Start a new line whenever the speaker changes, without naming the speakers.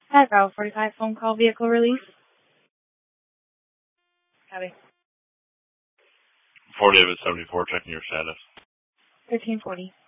Hi, Bravo 45 phone call vehicle release. Copy.
40 of it, 74, checking your status.
1340.